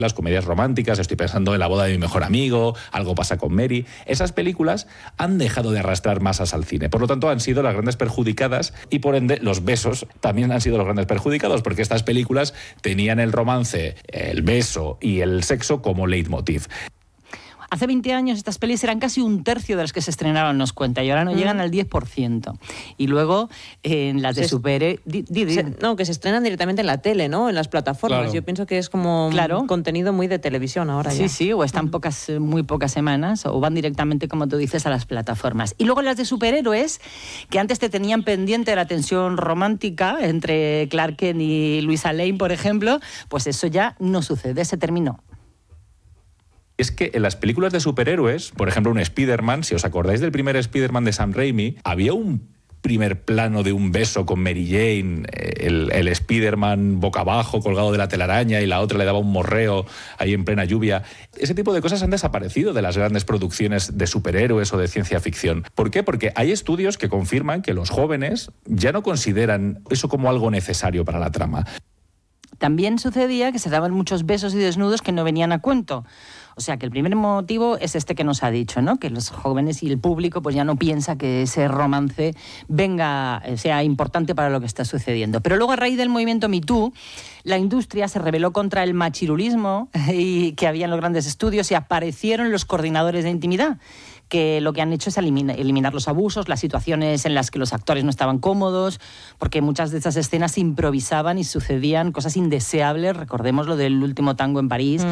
Las comedias románticas, estoy pensando en La boda de mi mejor amigo, Algo pasa con Mary. Esas películas han dejado de arrastrar masas al cine. Por lo tanto, han sido las grandes perjudicadas y, por ende, los besos también han sido los grandes perjudicados, porque estas películas tenían el romance, el beso y el sexo como leitmotiv. Hace 20 años estas pelis eran casi un tercio de las que se estrenaban, nos cuenta, y ahora no llegan al 10%. Y luego en las de superhéroes... No, que se estrenan directamente en la tele, ¿no? En las plataformas. Claro. Yo pienso que es como un contenido muy de televisión ahora ya. Sí, o están muy pocas semanas, o van directamente, como tú dices, a las plataformas. Y luego las de superhéroes, que antes te tenían pendiente la tensión romántica entre Clark Kent y Luisa Lane, por ejemplo, pues eso ya no sucede, se terminó. Es que en las películas de superhéroes, por ejemplo, un Spider-Man, si os acordáis del primer Spider-Man de Sam Raimi, había un primer plano de un beso con Mary Jane, el Spider-Man boca abajo, colgado de la telaraña, y la otra le daba un morreo ahí en plena lluvia. Ese tipo de cosas han desaparecido de las grandes producciones de superhéroes o de ciencia ficción. ¿Por qué? Porque hay estudios que confirman que los jóvenes ya no consideran eso como algo necesario para la trama. También sucedía que se daban muchos besos y desnudos que no venían a cuento. O sea, que el primer motivo es este que nos ha dicho, ¿no? Que los jóvenes y el público pues ya no piensa que ese romance sea importante para lo que está sucediendo. Pero luego, a raíz del movimiento Me Too, la industria se rebeló contra el machirulismo y que había en los grandes estudios, y aparecieron los coordinadores de intimidad, que lo que han hecho es eliminar los abusos, las situaciones en las que los actores no estaban cómodos, porque muchas de esas escenas se improvisaban y sucedían cosas indeseables. Recordemos lo del último tango en París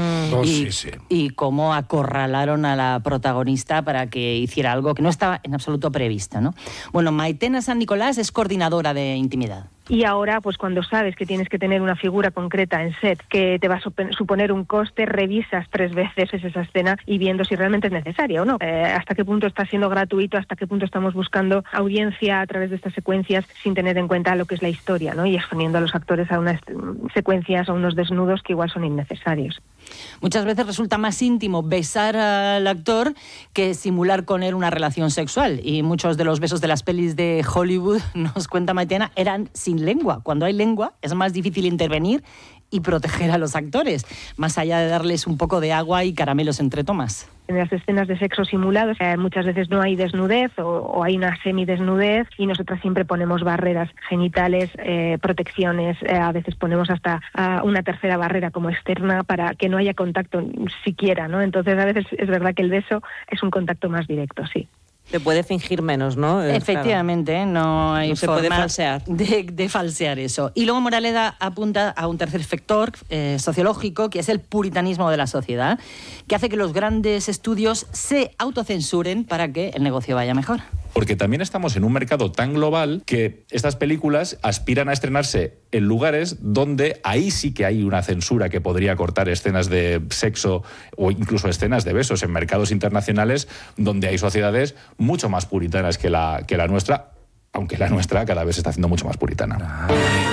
y cómo acorralaron a la protagonista para que hiciera algo que no estaba en absoluto previsto, ¿no? Bueno, Maitena San Nicolás es coordinadora de intimidad. Y ahora, pues cuando sabes que tienes que tener una figura concreta en set, que te va a suponer un coste, revisas 3 veces esa escena y viendo si realmente es necesaria o no. Hasta qué punto está siendo gratuito, hasta qué punto estamos buscando audiencia a través de estas secuencias sin tener en cuenta lo que es la historia, ¿no? Y exponiendo a los actores a unas secuencias, a unos desnudos que igual son innecesarios. Muchas veces resulta más íntimo besar al actor que simular con él una relación sexual. Y muchos de los besos de las pelis de Hollywood, nos cuenta Maitena, eran sin lengua. Cuando hay lengua es más difícil intervenir y proteger a los actores, más allá de darles un poco de agua y caramelos entre tomas. En las escenas de sexo simulados muchas veces no hay desnudez o hay una semidesnudez, y nosotras siempre ponemos barreras genitales, protecciones, a veces ponemos hasta una tercera barrera como externa para que no haya contacto siquiera, ¿no? Entonces a veces es verdad que el beso es un contacto más directo, sí. Se puede fingir menos, ¿no? Efectivamente, claro. No hay se forma puede falsear. De falsear eso. Y luego Moraleda apunta a un tercer factor sociológico, que es el puritanismo de la sociedad, que hace que los grandes estudios se autocensuren para que el negocio vaya mejor. Porque también estamos en un mercado tan global que estas películas aspiran a estrenarse en lugares donde ahí sí que hay una censura que podría cortar escenas de sexo o incluso escenas de besos, en mercados internacionales donde hay sociedades mucho más puritanas que la nuestra, aunque la nuestra cada vez se está haciendo mucho más puritana.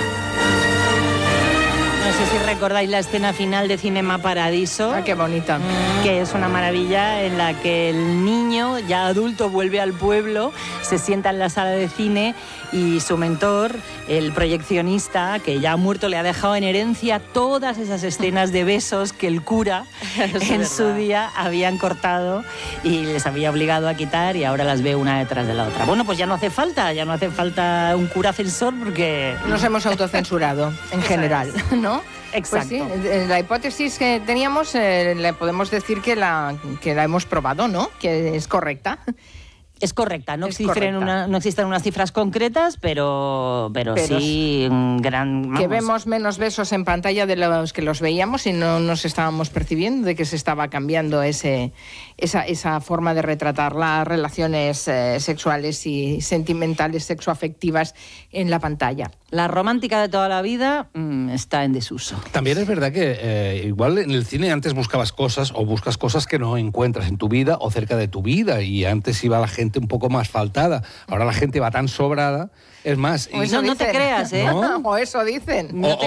No sé si recordáis la escena final de Cinema Paradiso. ¡Ah, qué bonita! Que es una maravilla, en la que el niño, ya adulto, vuelve al pueblo, se sienta en la sala de cine y su mentor, el proyeccionista, que ya ha muerto, le ha dejado en herencia todas esas escenas de besos que el cura en su día habían cortado y les había obligado a quitar, y ahora las ve una detrás de la otra. Bueno, pues ya no hace falta un cura censor, porque nos hemos autocensurado en general, ¿no? Exacto. Pues sí, la hipótesis que teníamos le podemos decir que la hemos probado, ¿no? Que es correcta. Es correcta, no existen unas cifras concretas, pero sí que vemos menos besos en pantalla de los que los veíamos y no nos estábamos percibiendo de que se estaba cambiando esa forma de retratar las relaciones sexuales y sentimentales, sexoafectivas en la pantalla. La romántica de toda la vida está en desuso. También es verdad que igual en el cine antes buscabas cosas o buscas cosas que no encuentras en tu vida o cerca de tu vida, y antes iba la gente un poco más faltada. Ahora la gente va tan sobrada. Es más... No te creas, ¿eh? ¿No? O eso dicen.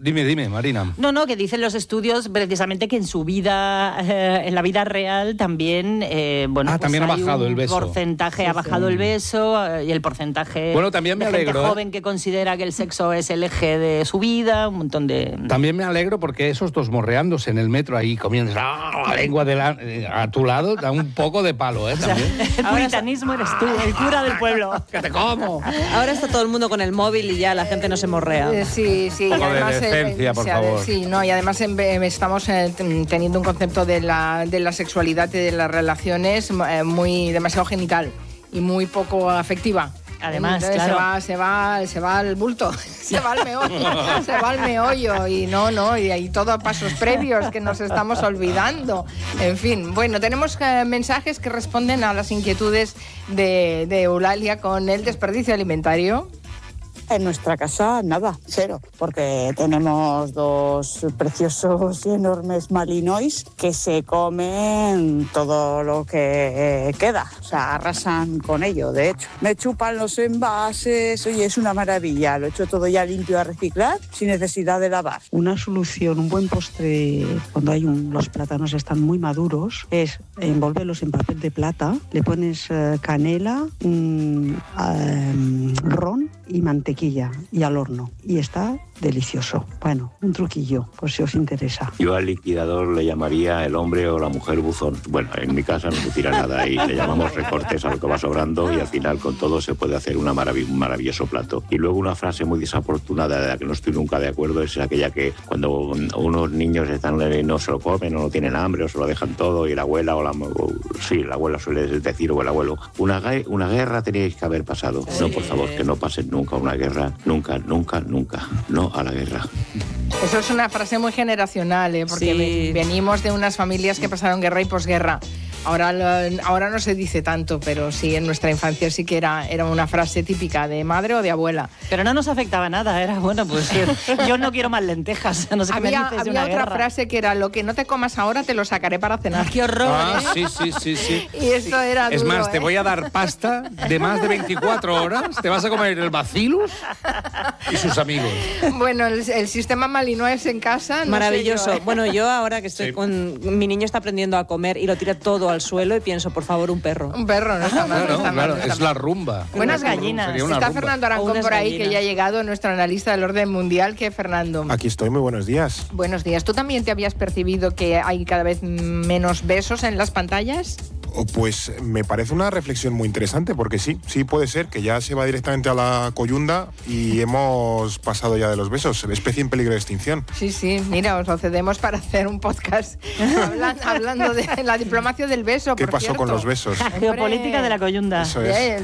Dime, Marina. No, que dicen los estudios precisamente que en su vida, en la vida real también, pues también ha bajado el beso. Porcentaje, ha bajado el beso y el porcentaje también me de gente alegro, joven que considera que el sexo es el eje de su vida, un montón de... También me alegro porque esos dos morreándose en el metro ahí comiendo la lengua a tu lado da un poco de palo, ¿eh? También. El puritanismo eres tú, el cura del pueblo. ¡Que te como! Ahora está todo el mundo con el móvil y ya la gente no se morrea. Sí. Un poco de decencia, por favor. Sí, y además estamos teniendo un concepto de la sexualidad y de las relaciones muy demasiado genital y muy poco afectiva. Además, entonces, claro. se va al bulto, se va al meollo y y hay todo pasos previos que nos estamos olvidando. En fin, bueno, tenemos mensajes que responden a las inquietudes de Eulalia con el desperdicio alimentario. En nuestra casa, nada, cero, porque tenemos 2 preciosos y enormes malinois que se comen todo lo que queda, o sea, arrasan con ello, de hecho. Me chupan los envases, oye, es una maravilla, lo he hecho todo ya limpio a reciclar, sin necesidad de lavar. Una solución, un buen postre, cuando los plátanos están muy maduros, es envolverlos en papel de plata, le pones canela, ron y mantequilla y al horno. Y está delicioso. Bueno, un truquillo, por si os interesa. Yo al liquidador le llamaría el hombre o la mujer buzón. Bueno, en mi casa no se tira nada y le llamamos recortes a lo que va sobrando y al final con todo se puede hacer un maravilloso plato. Y luego una frase muy desafortunada de la que no estoy nunca de acuerdo es aquella que cuando unos niños no se lo comen o no tienen hambre o se lo dejan todo y la abuela la abuela suele decir o el abuelo, una guerra teníais que haber pasado. No, por favor, que no pasen nunca una guerra. Nunca. No a la guerra. Eso es una frase muy generacional, porque venimos de unas familias que pasaron guerra y posguerra. Ahora no se dice tanto, pero sí, en nuestra infancia sí que era una frase típica de madre o de abuela. Pero no nos afectaba nada, era bueno, pues yo no quiero más lentejas, no sé qué me dices de una había otra guerra. frase que era, lo que no te comas ahora te lo sacaré para cenar. ¡Qué horror! Sí. Y eso era duro, es más, te voy a dar pasta de más de 24 horas, te vas a comer el Bacillus y sus amigos. Bueno, el sistema malinois en casa... Maravilloso. No sé yo, Bueno, yo ahora que estoy mi niño está aprendiendo a comer y lo tira todo al suelo y pienso, por favor, un perro. Un perro, no está mal. Claro, es la rumba. Buenas gallinas. Está rumba. Fernando Arancón por ahí, gallinas. Que ya ha llegado, nuestro analista del orden mundial. ¿Qué, Fernando? Aquí estoy, muy buenos días. Buenos días. ¿Tú también te habías percibido que hay cada vez menos besos en las pantallas? Pues me parece una reflexión muy interesante, porque sí puede ser que ya se va directamente a la coyunda y hemos pasado ya de los besos, especie en peligro de extinción. Sí, mira, os lo cedemos para hacer un podcast hablando de la diplomacia del beso. ¿Qué pasó con los besos? La geopolítica de la coyunda. Eso es.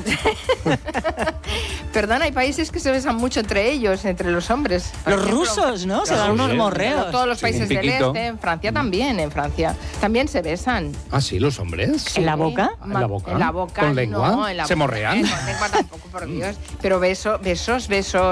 Perdón, hay países que se besan mucho entre ellos, entre los hombres. Los rusos, ¿no? Se dan unos morreos. Todos los países del este, en Francia también se besan. ¿Ah, sí, los hombres? ¿En la boca? ¿En la boca? En la boca. ¿Con lengua? No, en la ¿Se boca, morrean? Con lengua tampoco, por Dios. Pero besos,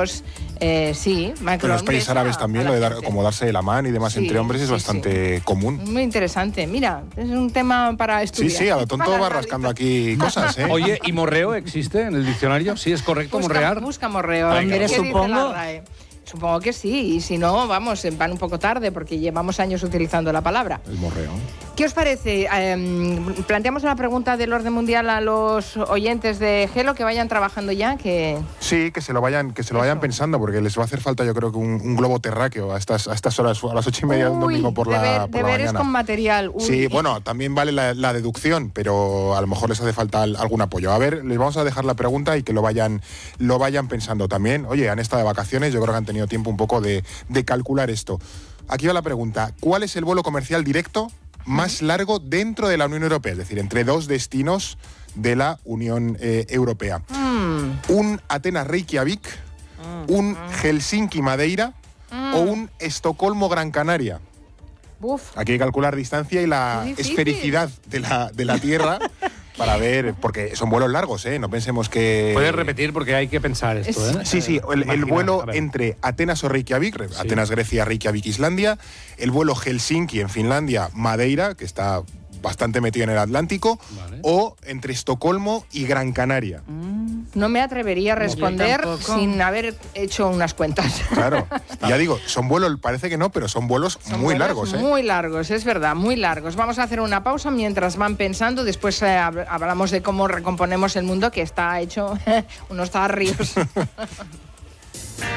sí. Macron, en los países árabes también lo de darse de la mano y demás entre hombres es bastante común. Muy interesante. Mira, es un tema para estudiar. Sí, a lo tonto va rascando aquí cosas, ¿eh? Oye, ¿y morreo existe en el diccionario? ¿Sí es correcto morrear? Busca morreo. Hombre, supongo. Supongo que sí, y si no, vamos, van un poco tarde porque llevamos años utilizando la palabra. El morreo. ¿Qué os parece? Planteamos una pregunta del orden mundial a los oyentes de Gelo que vayan trabajando ya, Sí, que se lo vayan pensando, porque les va a hacer falta, yo creo, que un globo terráqueo a estas horas, a las 8:30 de un domingo por la mañana. Deberes con material. Sí, bueno, también vale la deducción, pero a lo mejor les hace falta algún apoyo. A ver, les vamos a dejar la pregunta y que lo vayan pensando también. Oye, han estado de vacaciones, yo creo que han tenido tiempo un poco de calcular esto. Aquí va la pregunta: ¿cuál es el vuelo comercial directo más largo dentro de la Unión Europea? Es decir, entre 2 destinos de la Unión Europea. ¿Un Atenas-Reykjavik, un Helsinki-Madeira o un Estocolmo-Gran Canaria? Aquí hay que calcular distancia y la esfericidad de la Tierra para ver, porque son vuelos largos, ¿eh? No pensemos que... Puedes repetir porque hay que pensar esto, ¿eh? Sí, el vuelo entre Atenas o Reykjavik, Atenas, Grecia, Reykjavik, Islandia, el vuelo Helsinki en Finlandia, Madeira, que está bastante metido en el Atlántico, o entre Estocolmo y Gran Canaria. No me atrevería a responder sin haber hecho unas cuentas. Claro, ya digo, son vuelos, parece que no, pero son vuelos muy largos. Muy largos, es verdad, muy largos. Vamos a hacer una pausa mientras van pensando, después hablamos de cómo recomponemos el mundo, que está hecho unos tarrios.